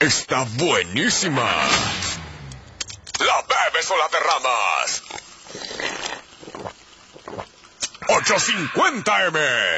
está buenísima. ¿La bebes o la derramas? 850 M.